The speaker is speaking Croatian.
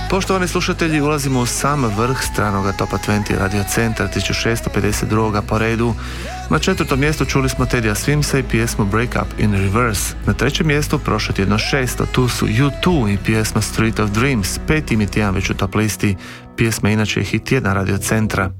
Poštovani slušatelji, ulazimo u sam vrh stranoga Topa 20 Radio Centra 1652. po redu. Na 4. mjestu čuli smo Tedija Swimsa i pjesmu Break Up in Reverse. Na 3. mjestu prošlo tjedno 6. tu su U2 i pjesma Street of Dreams. 5. tjedan već u top listi. Pjesma inače je hit tjedna Radio Centra.